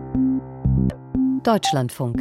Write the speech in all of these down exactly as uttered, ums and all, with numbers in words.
Deutschlandfunk.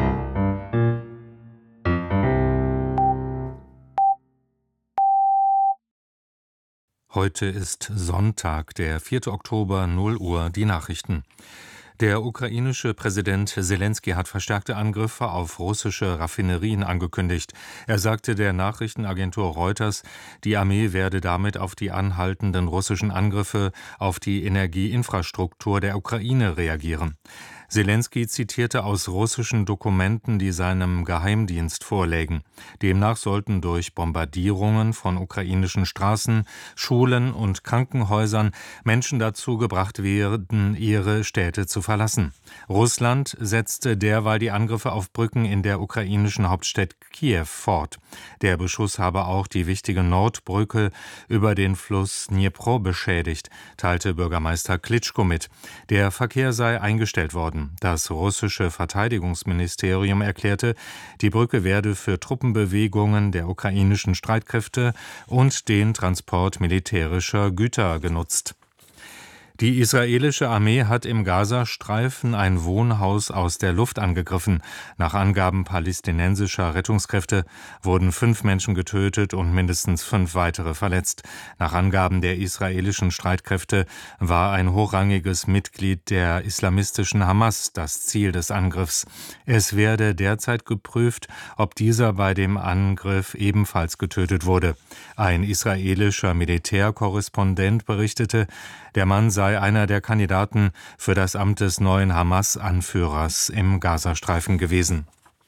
Heute ist Sonntag, der vierte Oktober, null Uhr, die Nachrichten. Der ukrainische Präsident Selenskyj hat verstärkte Angriffe auf russische Raffinerien angekündigt. Er sagte der Nachrichtenagentur Reuters, die Armee werde damit auf die anhaltenden russischen Angriffe auf die Energieinfrastruktur der Ukraine reagieren. Selenskyj zitierte aus russischen Dokumenten, die seinem Geheimdienst vorlägen. Demnach sollten durch Bombardierungen von ukrainischen Straßen, Schulen und Krankenhäusern Menschen dazu gebracht werden, ihre Städte zu verlassen. Russland setzte derweil die Angriffe auf Brücken in der ukrainischen Hauptstadt Kiew fort. Der Beschuss habe auch die wichtige Nordbrücke über den Fluss Dnipro beschädigt, teilte Bürgermeister Klitschko mit. Der Verkehr sei eingestellt worden. Das russische Verteidigungsministerium erklärte, die Brücke werde für Truppenbewegungen der ukrainischen Streitkräfte und den Transport militärischer Güter genutzt. Die israelische Armee hat im Gazastreifen ein Wohnhaus aus der Luft angegriffen. Nach Angaben palästinensischer Rettungskräfte wurden fünf Menschen getötet und mindestens fünf weitere verletzt. Nach Angaben der israelischen Streitkräfte war ein hochrangiges Mitglied der islamistischen Hamas das Ziel des Angriffs. Es werde derzeit geprüft, ob dieser bei dem Angriff ebenfalls getötet wurde. Ein israelischer Militärkorrespondent berichtete, der Mann sei einer der Kandidaten für das Amt des neuen Hamas-Anführers im Gazastreifen gewesen.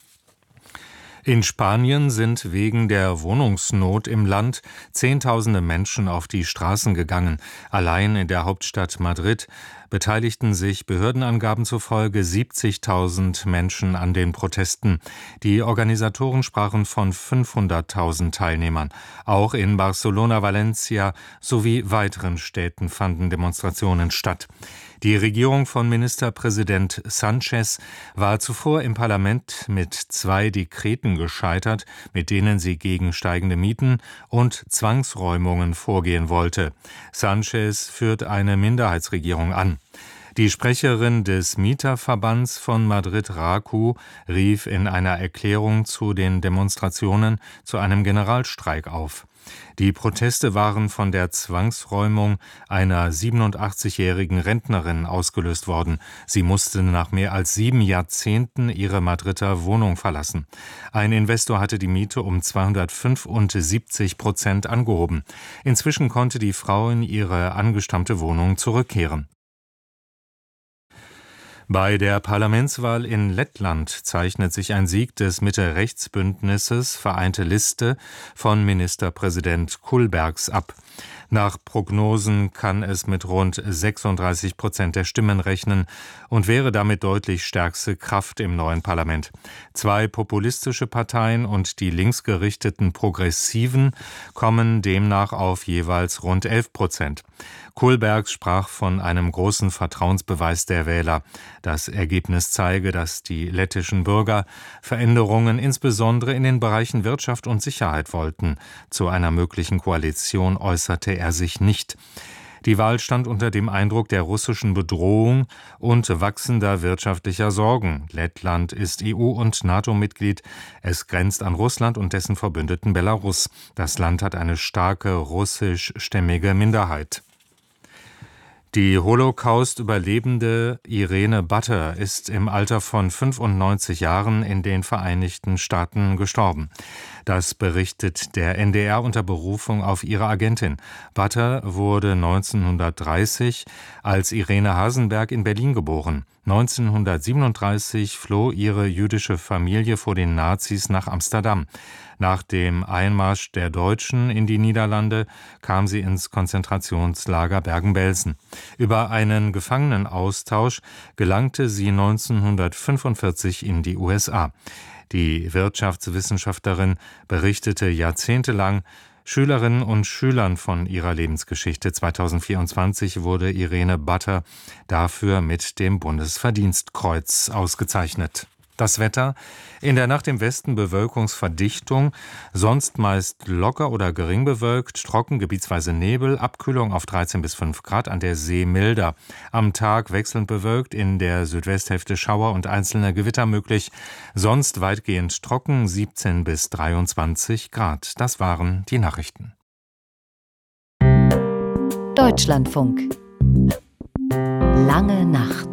In Spanien sind wegen der Wohnungsnot im Land Zehntausende Menschen auf die Straßen gegangen. Allein in der Hauptstadt Madrid beteiligten sich Behördenangaben zufolge siebzigtausend Menschen an den Protesten. Die Organisatoren sprachen von fünfhunderttausend Teilnehmern. Auch in Barcelona, Valencia sowie weiteren Städten fanden Demonstrationen statt. Die Regierung von Ministerpräsident Sánchez war zuvor im Parlament mit zwei Dekreten gescheitert, mit denen sie gegen steigende Mieten und Zwangsräumungen vorgehen wollte. Sánchez führt eine Minderheitsregierung an. Die Sprecherin des Mieterverbands von Madrid, R A C U, rief in einer Erklärung zu den Demonstrationen zu einem Generalstreik auf. Die Proteste waren von der Zwangsräumung einer siebenundachtzigjährigen Rentnerin ausgelöst worden. Sie musste nach mehr als sieben Jahrzehnten ihre Madrider Wohnung verlassen. Ein Investor hatte die Miete um zweihundertfünfundsiebzig Prozent angehoben. Inzwischen konnte die Frau in ihre angestammte Wohnung zurückkehren. Bei der Parlamentswahl in Lettland zeichnet sich ein Sieg des Mitte-Rechts-Bündnisses Vereinte Liste von Ministerpräsident Kullbergs ab. Nach Prognosen kann es mit rund sechsunddreißig Prozent der Stimmen rechnen und wäre damit deutlich stärkste Kraft im neuen Parlament. Zwei populistische Parteien und die linksgerichteten Progressiven kommen demnach auf jeweils rund elf Prozent. Kullberg sprach von einem großen Vertrauensbeweis der Wähler. Das Ergebnis zeige, dass die lettischen Bürger Veränderungen insbesondere in den Bereichen Wirtschaft und Sicherheit wollten. Zu einer möglichen Koalition äußerte er sich nicht. Die Wahl stand unter dem Eindruck der russischen Bedrohung und wachsender wirtschaftlicher Sorgen. Lettland ist E U- und NATO-Mitglied. Es grenzt an Russland und dessen Verbündeten Belarus. Das Land hat eine starke russischstämmige Minderheit. Die Holocaust-Überlebende Irene Butter ist im Alter von fünfundneunzig Jahren in den Vereinigten Staaten gestorben. Das berichtet der N D R unter Berufung auf ihre Agentin. Butter wurde neunzehnhundertdreißig als Irene Hasenberg in Berlin geboren. neunzehnhundertsiebenunddreißig floh ihre jüdische Familie vor den Nazis nach Amsterdam. Nach dem Einmarsch der Deutschen in die Niederlande kam sie ins Konzentrationslager Bergen-Belsen. Über einen Gefangenenaustausch gelangte sie neunzehnhundertfünfundvierzig in die U S A. Die Wirtschaftswissenschaftlerin berichtete jahrzehntelang Schülerinnen und Schülern von ihrer Lebensgeschichte. zweitausendvierundzwanzig wurde Irene Butter dafür mit dem Bundesverdienstkreuz ausgezeichnet. Das Wetter: In der Nacht im Westen Bewölkungsverdichtung, sonst meist locker oder gering bewölkt, trocken, gebietsweise Nebel, Abkühlung auf dreizehn bis fünf Grad, an der See milder. Am Tag wechselnd bewölkt, in der Südwesthälfte Schauer und einzelne Gewitter möglich, sonst weitgehend trocken, siebzehn bis dreiundzwanzig Grad. Das waren die Nachrichten. Deutschlandfunk. Lange Nacht.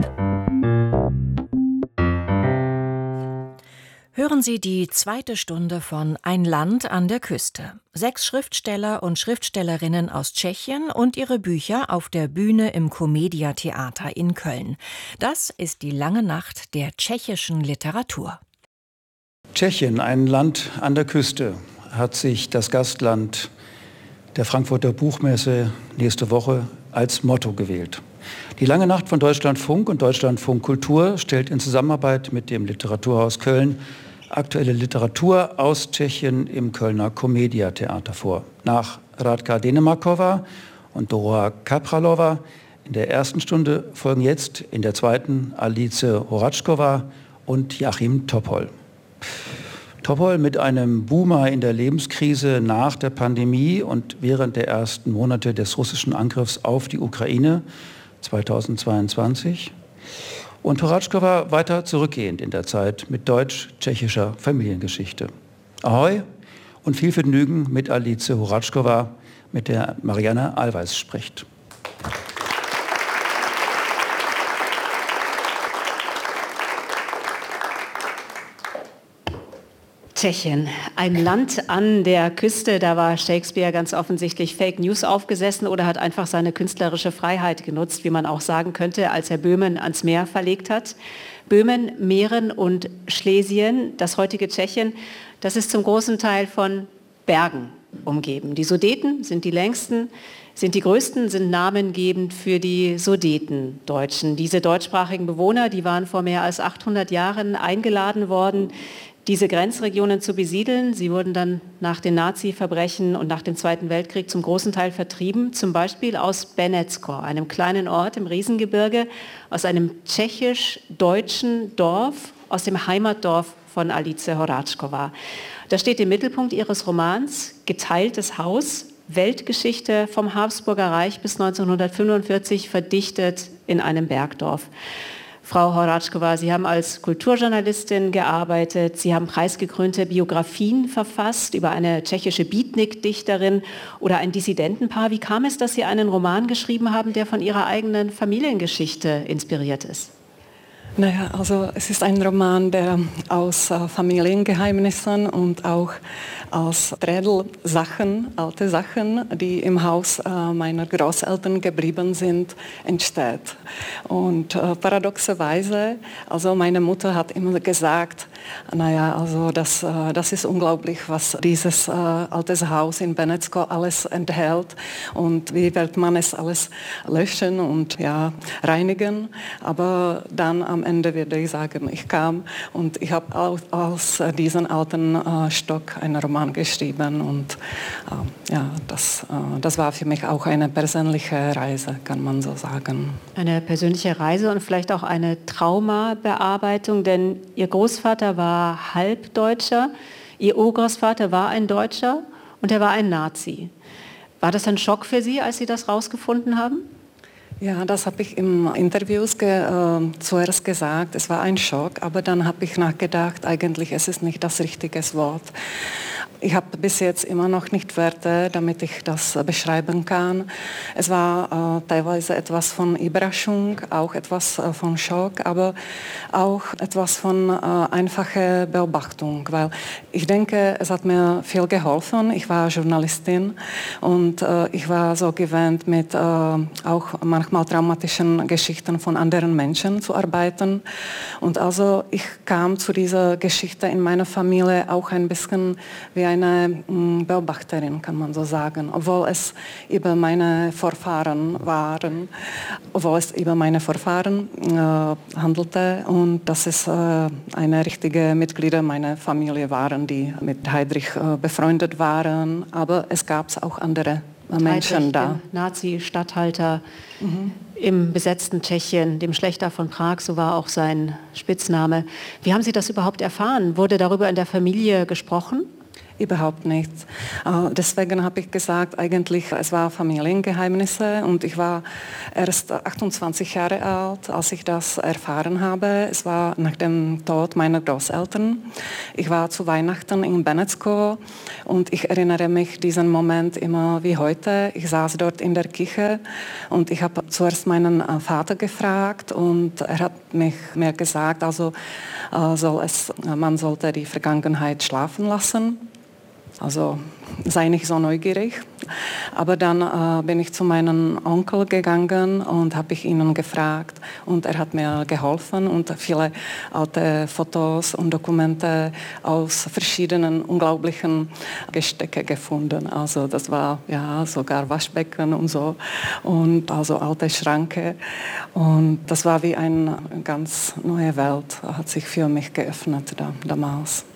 Hören Sie die zweite Stunde von Ein Land an der Küste. Sechs Schriftsteller und Schriftstellerinnen aus Tschechien und ihre Bücher auf der Bühne im Komedia Theater in Köln. Das ist die lange Nacht der tschechischen Literatur. Tschechien, ein Land an der Küste, hat sich das Gastland der Frankfurter Buchmesse nächste Woche als Motto gewählt. Die lange Nacht von Deutschlandfunk und Deutschlandfunk Kultur stellt in Zusammenarbeit mit dem Literaturhaus Köln aktuelle Literatur aus Tschechien im Kölner Komedia Theater vor. Nach Radka Denemakova und Dora Kapralova in der ersten Stunde folgen jetzt in der zweiten Alice Horačková und Joachim Topol. Topol mit einem Boomer in der Lebenskrise nach der Pandemie und während der ersten Monate des russischen Angriffs auf die Ukraine zweitausendzweiundzwanzig. Und Horačková weiter zurückgehend in der Zeit mit deutsch-tschechischer Familiengeschichte. Ahoi und viel Vergnügen mit Alice Horačková, mit der Marianne Allweis spricht. Tschechien, ein Land an der Küste, da war Shakespeare ganz offensichtlich Fake News aufgesessen oder hat einfach seine künstlerische Freiheit genutzt, wie man auch sagen könnte, als er Böhmen ans Meer verlegt hat. Böhmen, Mähren und Schlesien, das heutige Tschechien, das ist zum großen Teil von Bergen umgeben. Die Sudeten sind die längsten, sind die größten, sind namengebend für die Sudetendeutschen. Diese deutschsprachigen Bewohner, die waren vor mehr als achthundert Jahren eingeladen worden, diese Grenzregionen zu besiedeln. Sie wurden dann nach den Nazi-Verbrechen und nach dem Zweiten Weltkrieg zum großen Teil vertrieben, zum Beispiel aus Benecko, einem kleinen Ort im Riesengebirge, aus einem tschechisch-deutschen Dorf, aus dem Heimatdorf von Alice Horačková. Das steht im Mittelpunkt ihres Romans Geteiltes Haus, Weltgeschichte vom Habsburger Reich bis neunzehnhundertfünfundvierzig, verdichtet in einem Bergdorf. Frau Horačková, Sie haben als Kulturjournalistin gearbeitet, Sie haben preisgekrönte Biografien verfasst über eine tschechische Beatnik-Dichterin oder ein Dissidentenpaar. Wie kam es, dass Sie einen Roman geschrieben haben, der von Ihrer eigenen Familiengeschichte inspiriert ist? Naja, also es ist ein Roman, der aus äh, Familiengeheimnissen und auch aus Trädelsachen, alte Sachen, die im Haus äh, meiner Großeltern geblieben sind, entsteht. Und äh, paradoxerweise, also meine Mutter hat immer gesagt, naja, also das, äh, das ist unglaublich, was dieses äh, altes Haus in Benecko alles enthält und wie wird man es alles löschen und ja, reinigen. Aber dann am Ende würde ich sagen, ich kam und ich habe aus, aus diesem alten äh, Stock einen Roman geschrieben und äh, ja, das, äh, das war für mich auch eine persönliche Reise, kann man so sagen. Eine persönliche Reise und vielleicht auch eine Traumabearbeitung, denn Ihr Großvater war Halbdeutscher, Ihr Urgroßvater war ein Deutscher und er war ein Nazi. War das ein Schock für Sie, als Sie das rausgefunden haben? Ja, das habe ich im Interviews ge, äh, zuerst gesagt. Es war ein Schock, aber dann habe ich nachgedacht, eigentlich ist es nicht das richtige Wort. Ich habe bis jetzt immer noch nicht Wörter, damit ich das beschreiben kann. Es war äh, teilweise etwas von Überraschung, auch etwas äh, von Schock, aber auch etwas von äh, einfacher Beobachtung, weil ich denke, es hat mir viel geholfen. Ich war Journalistin und äh, ich war so gewöhnt, mit äh, auch manchmal traumatischen Geschichten von anderen Menschen zu arbeiten. Und also ich kam zu dieser Geschichte in meiner Familie auch ein bisschen wie eine Beobachterin, kann man so sagen, obwohl es über meine Vorfahren waren, obwohl es über meine Vorfahren äh, handelte und dass es äh, eine richtige Mitglieder meiner Familie waren, die mit Heydrich äh, befreundet waren, aber es gab auch andere Menschen da. Dem Nazi-Statthalter mhm. im besetzten Tschechien, dem Schlächter von Prag, so war auch sein Spitzname. Wie haben Sie das überhaupt erfahren? Wurde darüber in der Familie gesprochen? Überhaupt nichts. Deswegen habe ich gesagt, eigentlich, es war Familiengeheimnisse und ich war erst achtundzwanzig Jahre alt, als ich das erfahren habe. Es war nach dem Tod meiner Großeltern. Ich war zu Weihnachten in Benecko und ich erinnere mich diesen Moment immer wie heute. Ich saß dort in der Kirche und ich habe zuerst meinen Vater gefragt und er hat mich, mir gesagt, also soll es, man sollte die Vergangenheit schlafen lassen. Also sei nicht so neugierig. Aber dann äh, bin ich zu meinem Onkel gegangen und habe ich ihn gefragt und er hat mir geholfen und viele alte Fotos und Dokumente aus verschiedenen unglaublichen Gestecke gefunden. Also das war ja sogar Waschbecken und so und also alte Schranke und das war wie eine ganz neue Welt, hat sich für mich geöffnet da, damals.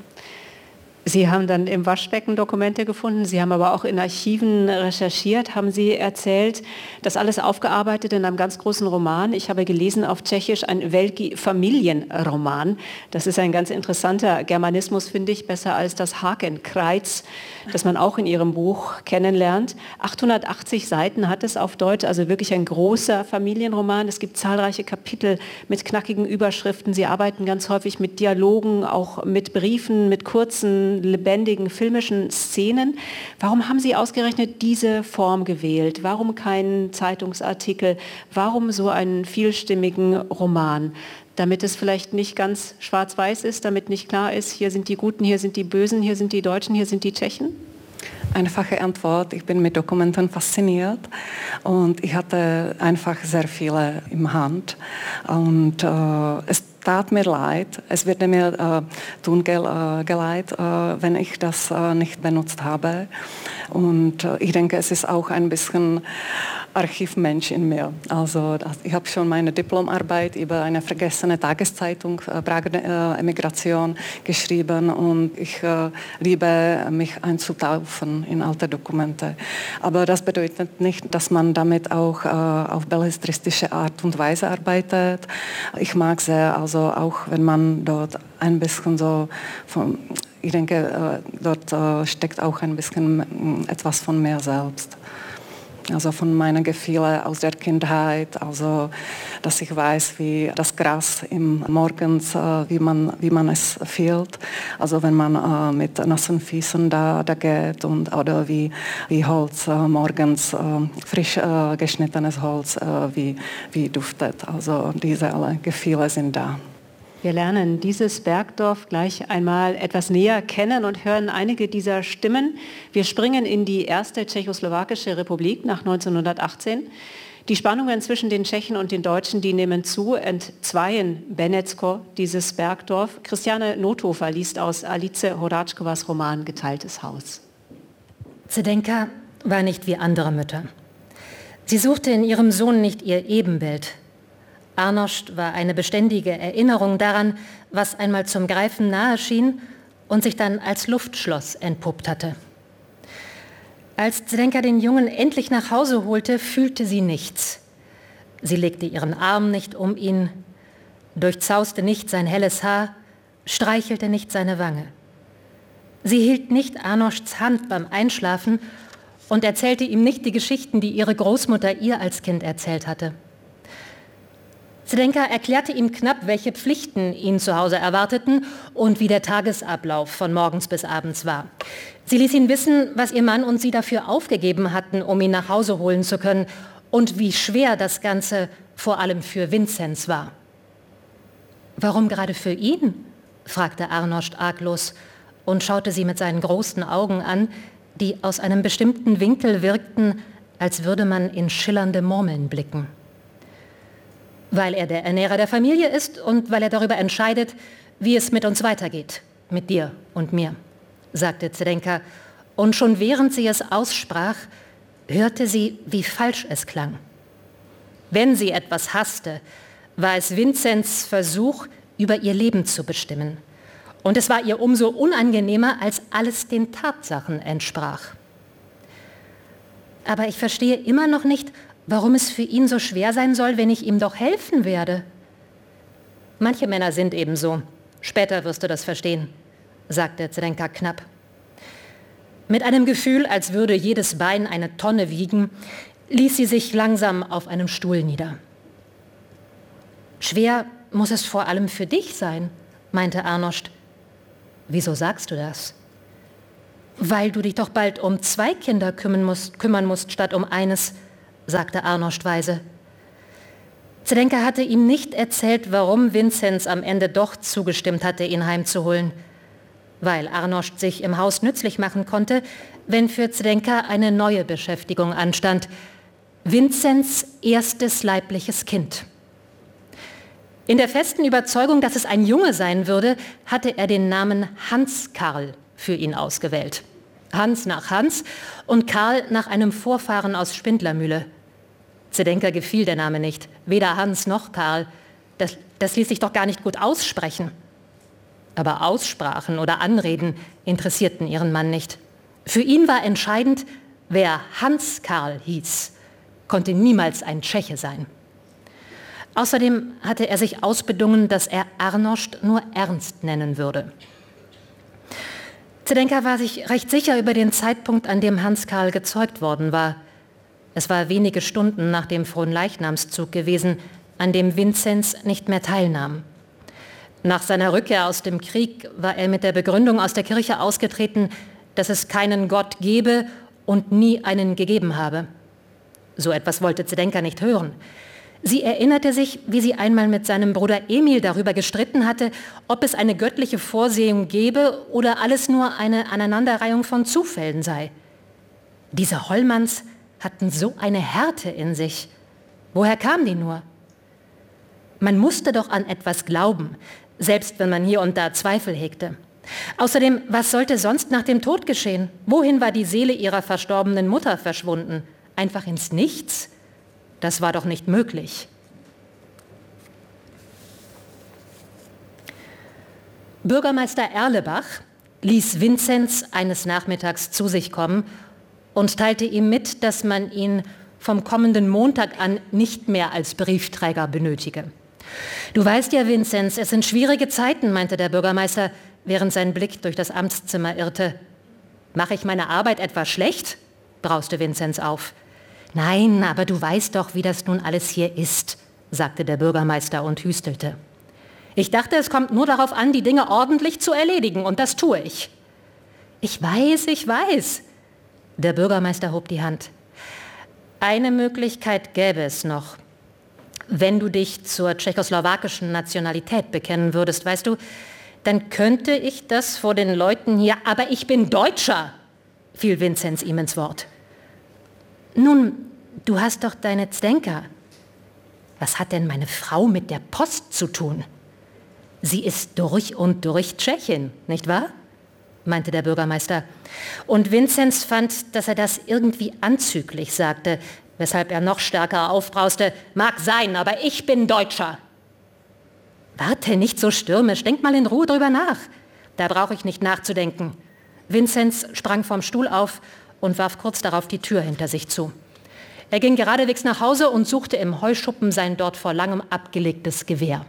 Sie haben dann im Waschbecken Dokumente gefunden, Sie haben aber auch in Archiven recherchiert, haben Sie erzählt, das alles aufgearbeitet in einem ganz großen Roman. Ich habe gelesen auf Tschechisch, ein Velký-Familienroman. Das ist ein ganz interessanter Germanismus, finde ich, besser als das Hakenkreuz, das man auch in Ihrem Buch kennenlernt. achthundertachtzig Seiten hat es auf Deutsch, also wirklich ein großer Familienroman. Es gibt zahlreiche Kapitel mit knackigen Überschriften. Sie arbeiten ganz häufig mit Dialogen, auch mit Briefen, mit kurzen, lebendigen filmischen Szenen. Warum haben Sie ausgerechnet diese Form gewählt? Warum keinen Zeitungsartikel? Warum so einen vielstimmigen Roman? Damit es vielleicht nicht ganz schwarz-weiß ist, damit nicht klar ist, hier sind die Guten, hier sind die Bösen, hier sind die Deutschen, hier sind die Tschechen? Einfache Antwort, ich bin mit Dokumenten fasziniert und ich hatte einfach sehr viele im Hand und äh, es tat mir leid, es würde mir äh, tun gel, äh, geleid, äh, wenn ich das äh, nicht benutzt habe und äh, ich denke, es ist auch ein bisschen Archivmensch in mir. Also ich habe schon meine Diplomarbeit über eine vergessene Tageszeitung, äh, Prager äh, Emigration, geschrieben und ich äh, liebe mich einzutauchen in alte Dokumente. Aber das bedeutet nicht, dass man damit auch äh, auf belletristische Art und Weise arbeitet. Ich mag sehr, also auch wenn man dort ein bisschen so von, ich denke, äh, dort äh, steckt auch ein bisschen äh, etwas von mir selbst. Also von meinen Gefühlen aus der Kindheit, also dass ich weiß, wie das Gras im Morgens, äh, wie man, wie man es fühlt. Also wenn man äh, mit nassen Füßen da, da geht und oder wie, wie Holz äh, morgens, äh, frisch äh, geschnittenes Holz, äh, wie, wie duftet. Also diese alle Gefühle sind da. Wir lernen dieses Bergdorf gleich einmal etwas näher kennen und hören einige dieser Stimmen. Wir springen in die erste tschechoslowakische Republik nach neunzehnhundertachtzehn. Die Spannungen zwischen den Tschechen und den Deutschen, die nehmen zu, entzweien Benecko, dieses Bergdorf. Christiane Nothofer liest aus Alice Horáčkovas Roman Geteiltes Haus. Zdenka war nicht wie andere Mütter. Sie suchte in ihrem Sohn nicht ihr Ebenbild. Arnošt war eine beständige Erinnerung daran, was einmal zum Greifen nahe schien und sich dann als Luftschloss entpuppt hatte. Als Zdenka den Jungen endlich nach Hause holte, fühlte sie nichts. Sie legte ihren Arm nicht um ihn, durchzauste nicht sein helles Haar, streichelte nicht seine Wange. Sie hielt nicht Arnošts Hand beim Einschlafen und erzählte ihm nicht die Geschichten, die ihre Großmutter ihr als Kind erzählt hatte. Zdenka erklärte ihm knapp, welche Pflichten ihn zu Hause erwarteten und wie der Tagesablauf von morgens bis abends war. Sie ließ ihn wissen, was ihr Mann und sie dafür aufgegeben hatten, um ihn nach Hause holen zu können und wie schwer das Ganze vor allem für Vinzenz war. »Warum gerade für ihn?« fragte Arnošt arglos und schaute sie mit seinen großen Augen an, die aus einem bestimmten Winkel wirkten, als würde man in schillernde Murmeln blicken. »Weil er der Ernährer der Familie ist und weil er darüber entscheidet, wie es mit uns weitergeht, mit dir und mir«, sagte Zdenka. Und schon während sie es aussprach, hörte sie, wie falsch es klang. Wenn sie etwas hasste, war es Vinzenz Versuch, über ihr Leben zu bestimmen. Und es war ihr umso unangenehmer, als alles den Tatsachen entsprach. Aber ich verstehe immer noch nicht, warum es für ihn so schwer sein soll, wenn ich ihm doch helfen werde. Manche Männer sind eben so. Später wirst du das verstehen, sagte Zdenka knapp. Mit einem Gefühl, als würde jedes Bein eine Tonne wiegen, ließ sie sich langsam auf einem Stuhl nieder. Schwer muss es vor allem für dich sein, meinte Arnost. Wieso sagst du das? Weil du dich doch bald um zwei Kinder kümmern musst, kümmern musst statt um eines, sagte Arnost weise. Zdenka hatte ihm nicht erzählt, warum Vinzenz am Ende doch zugestimmt hatte, ihn heimzuholen. Weil Arnost sich im Haus nützlich machen konnte, wenn für Zdenka eine neue Beschäftigung anstand. Vinzenz erstes leibliches Kind. In der festen Überzeugung, dass es ein Junge sein würde, hatte er den Namen Hans Karl für ihn ausgewählt. Hans nach Hans und Karl nach einem Vorfahren aus Spindlermühle. Zdenka gefiel der Name nicht, weder Hans noch Karl. Das, das ließ sich doch gar nicht gut aussprechen. Aber Aussprachen oder Anreden interessierten ihren Mann nicht. Für ihn war entscheidend, wer Hans Karl hieß, konnte niemals ein Tscheche sein. Außerdem hatte er sich ausbedungen, dass er Arnost nur Ernst nennen würde. Zdenka war sich recht sicher über den Zeitpunkt, an dem Hans Karl gezeugt worden war. Es war wenige Stunden nach dem Fronleichnamszug gewesen, an dem Vinzenz nicht mehr teilnahm. Nach seiner Rückkehr aus dem Krieg war er mit der Begründung aus der Kirche ausgetreten, dass es keinen Gott gebe und nie einen gegeben habe. So etwas wollte Zdenka nicht hören. Sie erinnerte sich, wie sie einmal mit seinem Bruder Emil darüber gestritten hatte, ob es eine göttliche Vorsehung gebe oder alles nur eine Aneinanderreihung von Zufällen sei. Diese Hollmanns hatten so eine Härte in sich. Woher kam die nur? Man musste doch an etwas glauben, selbst wenn man hier und da Zweifel hegte. Außerdem, was sollte sonst nach dem Tod geschehen? Wohin war die Seele ihrer verstorbenen Mutter verschwunden? Einfach ins Nichts? Das war doch nicht möglich. Bürgermeister Erlebach ließ Vinzenz eines Nachmittags zu sich kommen und teilte ihm mit, dass man ihn vom kommenden Montag an nicht mehr als Briefträger benötige. Du weißt ja, Vinzenz, es sind schwierige Zeiten, meinte der Bürgermeister, während sein Blick durch das Amtszimmer irrte. Mache ich meine Arbeit etwa schlecht? Brauste Vinzenz auf. Nein, aber du weißt doch, wie das nun alles hier ist, sagte der Bürgermeister und hüstelte. Ich dachte, es kommt nur darauf an, die Dinge ordentlich zu erledigen, und das tue ich. Ich weiß, ich weiß. Der Bürgermeister hob die Hand. Eine Möglichkeit gäbe es noch. Wenn du dich zur tschechoslowakischen Nationalität bekennen würdest, weißt du, dann könnte ich das vor den Leuten hier, aber ich bin Deutscher, fiel Vinzenz ihm ins Wort. Nun, du hast doch deine Zdenka. Was hat denn meine Frau mit der Post zu tun? Sie ist durch und durch Tschechin, nicht wahr? Meinte der Bürgermeister. Und Vinzenz fand, dass er das irgendwie anzüglich sagte, weshalb er noch stärker aufbrauste. Mag sein, aber ich bin Deutscher. Warte, nicht so stürmisch, denk mal in Ruhe drüber nach. Da brauche ich nicht nachzudenken. Vinzenz sprang vom Stuhl auf und warf kurz darauf die Tür hinter sich zu. Er ging geradewegs nach Hause und suchte im Heuschuppen sein dort vor langem abgelegtes Gewehr.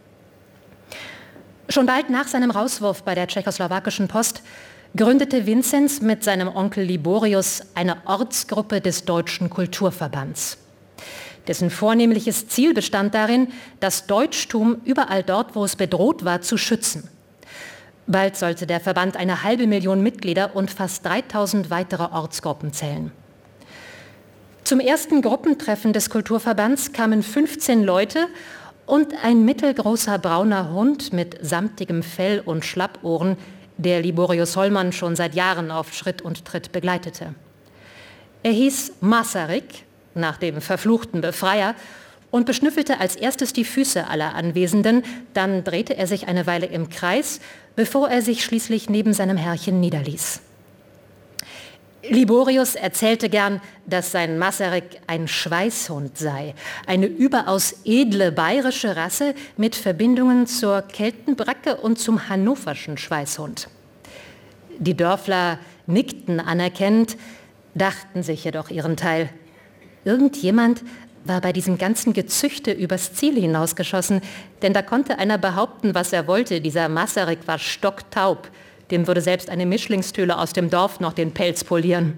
Schon bald nach seinem Rauswurf bei der tschechoslowakischen Post gründete Vinzenz mit seinem Onkel Liborius eine Ortsgruppe des Deutschen Kulturverbands. Dessen vornehmliches Ziel bestand darin, das Deutschtum überall dort, wo es bedroht war, zu schützen. Bald sollte der Verband eine halbe Million Mitglieder und fast dreitausend weitere Ortsgruppen zählen. Zum ersten Gruppentreffen des Kulturverbands kamen fünfzehn Leute und ein mittelgroßer brauner Hund mit samtigem Fell und Schlappohren, der Liborius Hollmann schon seit Jahren auf Schritt und Tritt begleitete. Er hieß Masaryk, nach dem verfluchten Befreier, und beschnüffelte als erstes die Füße aller Anwesenden, dann drehte er sich eine Weile im Kreis, bevor er sich schließlich neben seinem Herrchen niederließ. Liborius erzählte gern, dass sein Masaryk ein Schweißhund sei, eine überaus edle bayerische Rasse mit Verbindungen zur Keltenbracke und zum hannoverschen Schweißhund. Die Dörfler nickten anerkennend, dachten sich jedoch ihren Teil. Irgendjemand war bei diesem ganzen Gezüchte übers Ziel hinausgeschossen, denn da konnte einer behaupten, was er wollte. Dieser Masaryk war stocktaub. Dem würde selbst eine Mischlingstüle aus dem Dorf noch den Pelz polieren.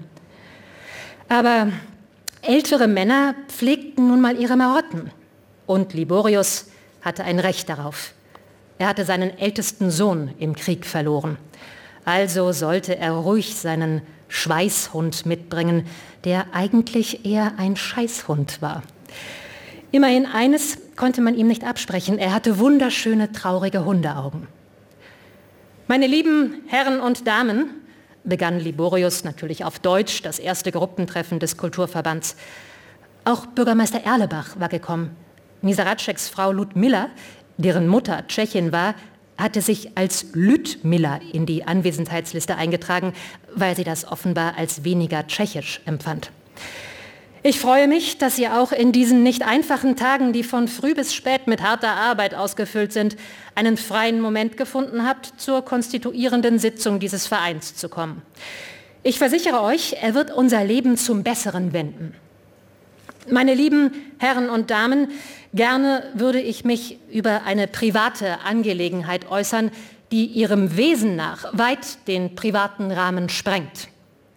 Aber ältere Männer pflegten nun mal ihre Marotten. Und Liborius hatte ein Recht darauf. Er hatte seinen ältesten Sohn im Krieg verloren. Also sollte er ruhig seinen Schweißhund mitbringen, der eigentlich eher ein Scheißhund war. Immerhin eines konnte man ihm nicht absprechen. Er hatte wunderschöne, traurige Hundeaugen. Meine lieben Herren und Damen, begann Liborius natürlich auf Deutsch, das erste Gruppentreffen des Kulturverbands. Auch Bürgermeister Erlebach war gekommen. Miseraczeks Frau Ludmilla, deren Mutter Tschechin war, hatte sich als Lüdmilla in die Anwesenheitsliste eingetragen, weil sie das offenbar als weniger tschechisch empfand. Ich freue mich, dass ihr auch in diesen nicht einfachen Tagen, die von früh bis spät mit harter Arbeit ausgefüllt sind, einen freien Moment gefunden habt, zur konstituierenden Sitzung dieses Vereins zu kommen. Ich versichere euch, er wird unser Leben zum Besseren wenden. Meine lieben Herren und Damen, gerne würde ich mich über eine private Angelegenheit äußern, die ihrem Wesen nach weit den privaten Rahmen sprengt.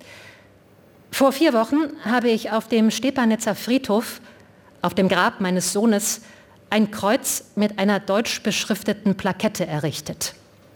Vor vier Wochen habe ich auf dem Stepanitzer Friedhof, auf dem Grab meines Sohnes, ein Kreuz mit einer deutsch beschrifteten Plakette errichtet.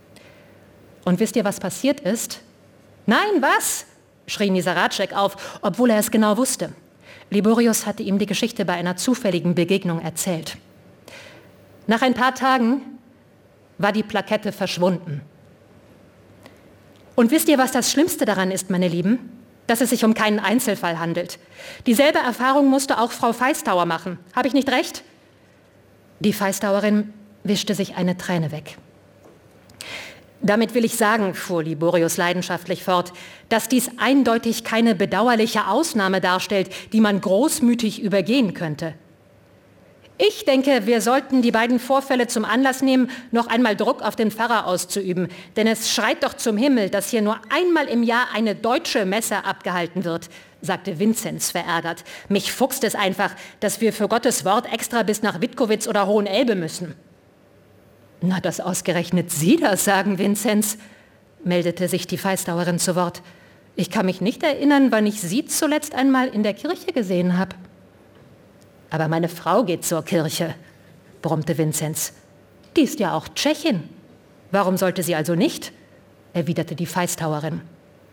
Und wisst ihr, was passiert ist? Nein, was? Schrie Miseraczek auf, obwohl er es genau wusste. Liborius hatte ihm die Geschichte bei einer zufälligen Begegnung erzählt. Nach ein paar Tagen war die Plakette verschwunden. Und wisst ihr, was das Schlimmste daran ist, meine Lieben? Dass es sich um keinen Einzelfall handelt. Dieselbe Erfahrung musste auch Frau Feistauer machen. Habe ich nicht recht? Die Feistauerin wischte sich eine Träne weg. Damit will ich sagen, fuhr Liborius leidenschaftlich fort, dass dies eindeutig keine bedauerliche Ausnahme darstellt, die man großmütig übergehen könnte. Ich denke, wir sollten die beiden Vorfälle zum Anlass nehmen, noch einmal Druck auf den Pfarrer auszuüben. Denn es schreit doch zum Himmel, dass hier nur einmal im Jahr eine deutsche Messe abgehalten wird, sagte Vinzenz verärgert. Mich fuchst es einfach, dass wir für Gottes Wort extra bis nach Wittkowitz oder Hohenelbe müssen. Na, dass ausgerechnet Sie das sagen, Vinzenz, meldete sich die Feistauerin zu Wort. Ich kann mich nicht erinnern, wann ich Sie zuletzt einmal in der Kirche gesehen habe. Aber meine Frau geht zur Kirche, brummte Vinzenz. Die ist ja auch Tschechin. Warum sollte sie also nicht? Erwiderte die Feistauerin.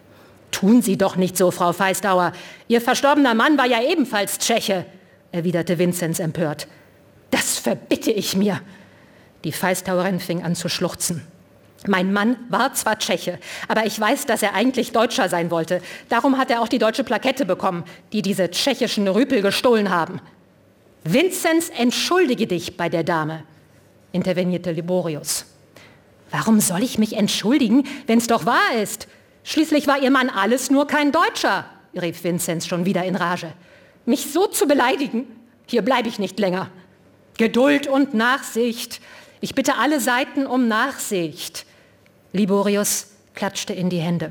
Tun Sie doch nicht so, Frau Feistauer. Ihr verstorbener Mann war ja ebenfalls Tscheche, erwiderte Vinzenz empört. Das verbitte ich mir. Die Feistauerin fing an zu schluchzen. Mein Mann war zwar Tscheche, aber ich weiß, dass er eigentlich Deutscher sein wollte. Darum hat er auch die deutsche Plakette bekommen, die diese tschechischen Rüpel gestohlen haben. Vinzenz, entschuldige dich bei der Dame, intervenierte Liborius. Warum soll ich mich entschuldigen, wenn es doch wahr ist? Schließlich war ihr Mann alles nur kein Deutscher, rief Vinzenz schon wieder in Rage. Mich so zu beleidigen? Hier bleibe ich nicht länger. Geduld und Nachsicht. Ich bitte alle Seiten um Nachsicht. Liborius klatschte in die Hände.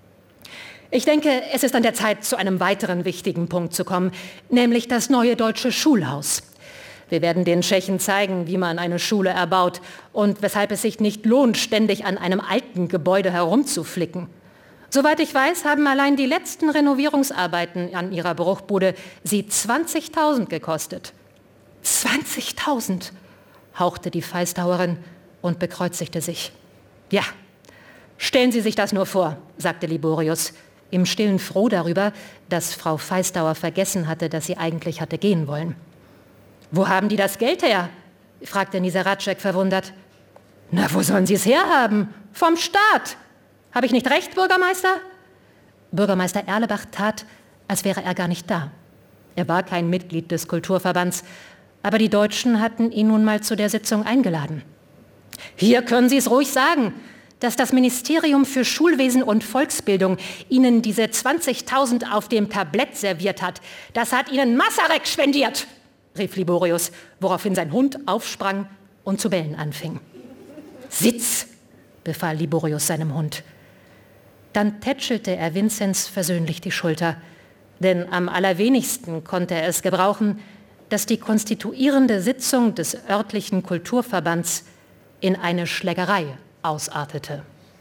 Ich denke, es ist an der Zeit, zu einem weiteren wichtigen Punkt zu kommen, nämlich das neue deutsche Schulhaus. Wir werden den Tschechen zeigen, wie man eine Schule erbaut und weshalb es sich nicht lohnt, ständig an einem alten Gebäude herumzuflicken. Soweit ich weiß, haben allein die letzten Renovierungsarbeiten an ihrer Bruchbude sie zwanzigtausend gekostet. zwanzigtausend, hauchte die Feistauerin und bekreuzigte sich. Ja, stellen Sie sich das nur vor, sagte Liborius, im Stillen froh darüber, dass Frau Feistauer vergessen hatte, dass sie eigentlich hatte gehen wollen. Wo haben die das Geld her? Fragte Miseraczek verwundert. Na, wo sollen sie es herhaben? Vom Staat. Habe ich nicht recht, Bürgermeister? Bürgermeister Erlebach tat, als wäre er gar nicht da. Er war kein Mitglied des Kulturverbands, aber die Deutschen hatten ihn nun mal zu der Sitzung eingeladen. Hier können Sie es ruhig sagen, dass das Ministerium für Schulwesen und Volksbildung Ihnen diese zwanzigtausend auf dem Tablett serviert hat. Das hat Ihnen Masaryk spendiert, rief Liborius, woraufhin sein Hund aufsprang und zu bellen anfing. Sitz, befahl Liborius seinem Hund. Dann tätschelte er Vinzenz versöhnlich die Schulter Denn am allerwenigsten konnte er es gebrauchen, dass die konstituierende Sitzung des örtlichen Kulturverbands in eine Schlägerei ausartete.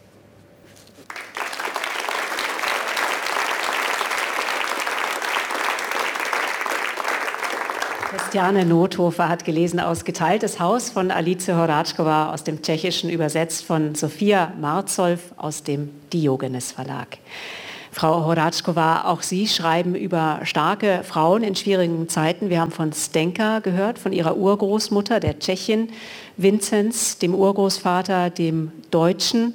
Christiane Nothofer hat gelesen aus Geteiltes Haus von Alice Horáčková, aus dem Tschechischen übersetzt von Sophia Marzow aus dem Diogenes Verlag. Frau Horáčková, auch Sie schreiben über starke Frauen in schwierigen Zeiten. Wir haben von Zdenka gehört, von ihrer Urgroßmutter, der Tschechin, Vinzenz, dem Urgroßvater, dem Deutschen.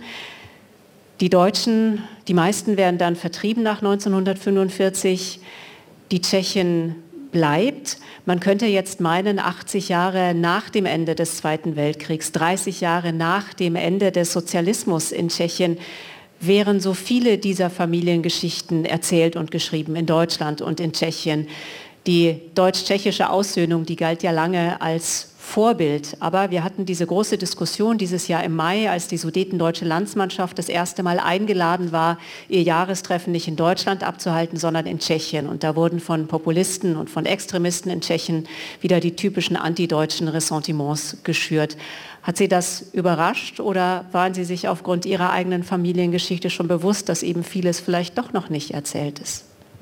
Die Deutschen, die meisten werden dann vertrieben nach neunzehnhundertfünfundvierzig. Die Tschechin bleibt. Man könnte jetzt meinen, achtzig Jahre nach dem Ende des Zweiten Weltkriegs, dreißig Jahre nach dem Ende des Sozialismus in Tschechien, wären so viele dieser Familiengeschichten erzählt und geschrieben in Deutschland und in Tschechien. Die deutsch-tschechische Aussöhnung, die galt ja lange als Vorbild. Aber wir hatten diese große Diskussion dieses Jahr im Mai, als die sudetendeutsche Landsmannschaft das erste Mal eingeladen war, ihr Jahrestreffen nicht in Deutschland abzuhalten, sondern in Tschechien. Und da wurden von Populisten und von Extremisten in Tschechien wieder die typischen antideutschen Ressentiments geschürt. Hat Sie das überrascht oder waren Sie sich aufgrund Ihrer eigenen Familiengeschichte schon bewusst, dass eben vieles vielleicht doch noch nicht erzählt ist?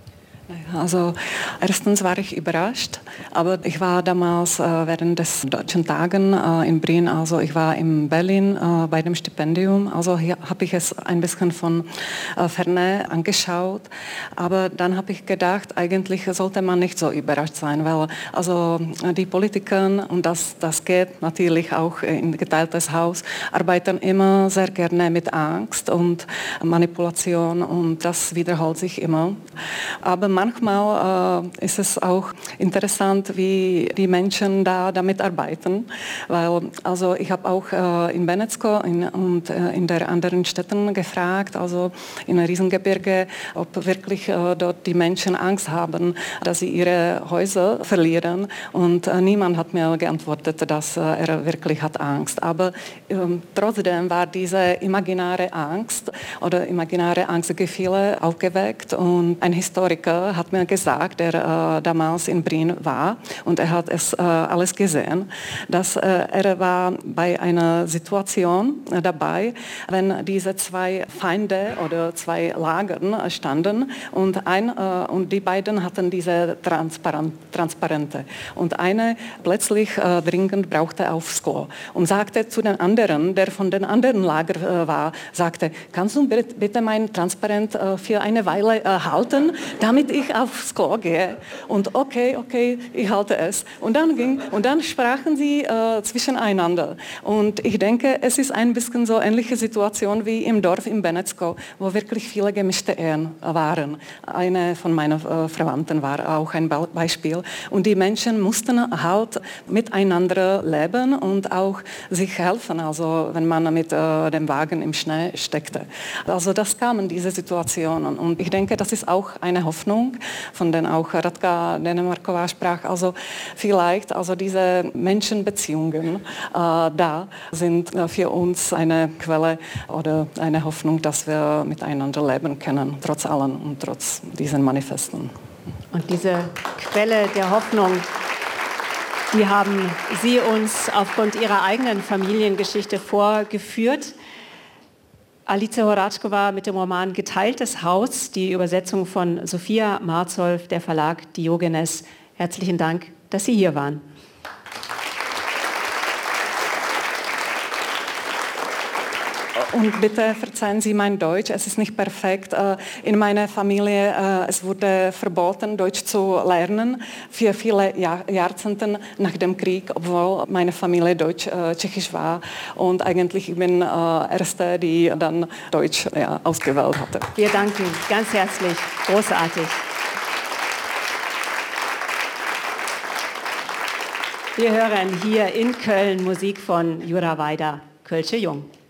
Also erstens war ich überrascht, aber ich war damals äh, während des Deutschen Tagen äh, in Brien, also ich war in Berlin äh, bei dem Stipendium, also hier habe ich es ein bisschen von äh, Ferne angeschaut, aber dann habe ich gedacht, eigentlich sollte man nicht so überrascht sein, weil also die Politiker, und das, das geht natürlich auch in geteiltes Haus, arbeiten immer sehr gerne mit Angst und Manipulation und das wiederholt sich immer. Aber manchmal äh, ist es auch interessant, wie die Menschen da damit arbeiten, weil also ich habe auch äh, in Benecko in, und äh, in der anderen Städten gefragt, also in Riesengebirge, ob wirklich äh, dort die Menschen Angst haben, dass sie ihre Häuser verlieren und äh, niemand hat mir geantwortet, dass äh, er wirklich hat Angst. Aber äh, trotzdem war diese imaginäre Angst oder imaginäre Angstgefühle aufgeweckt und ein Historiker hat mir gesagt, der äh, damals in Brien war und er hat es äh, alles gesehen, dass äh, er war bei einer Situation äh, dabei, wenn diese zwei Feinde oder zwei Lagern standen und, ein, äh, und die beiden hatten diese Transparent, Transparente und eine plötzlich äh, dringend brauchte aufs Klo und sagte zu den anderen, der von den anderen Lager äh, war, sagte, kannst du bitte mein Transparent äh, für eine Weile äh, halten, damit ich aufs Klo gehe. Und okay, okay, ich halte es. Und dann ging, und dann sprachen sie äh, zwischeneinander. Und ich denke, es ist ein bisschen so ähnliche Situation wie im Dorf in Benecko, wo wirklich viele gemischte Ehen waren. Eine von meinen äh, Verwandten war auch ein Beispiel. Und die Menschen mussten halt miteinander leben und auch sich helfen, also wenn man mit äh, dem Wagen im Schnee steckte. Also das kamen diese Situationen. Und ich denke, das ist auch eine Hoffnung, von denen auch Radka Denemarková sprach. Also vielleicht, also diese Menschenbeziehungen äh, da sind äh, für uns eine Quelle oder eine Hoffnung, dass wir miteinander leben können, trotz allem und trotz diesen Manifesten. Und diese Quelle der Hoffnung, die haben Sie uns aufgrund Ihrer eigenen Familiengeschichte vorgeführt. Alice Horáčková mit dem Roman Geteiltes Haus, die Übersetzung von Sophia Marzow, der Verlag Diogenes. Herzlichen Dank, dass Sie hier waren. Und bitte verzeihen Sie mein Deutsch, es ist nicht perfekt. In meiner Familie es wurde verboten, Deutsch zu lernen für viele Jahr, Jahrzehnte nach dem Krieg, obwohl meine Familie deutsch-tschechisch war. Und eigentlich ich bin die Erste, die dann Deutsch ja, ausgewählt hatte. Wir danken ganz herzlich, großartig. Wir hören hier in Köln Musik von Jura Weida, Kölsche Jung.